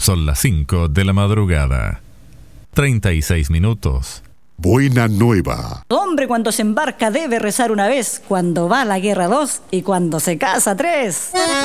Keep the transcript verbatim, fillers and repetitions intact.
Son las cinco de la madrugada. treinta y seis minutos. Buena nueva. Hombre, cuando se embarca debe rezar una vez, cuando va a la guerra dos y cuando se casa tres.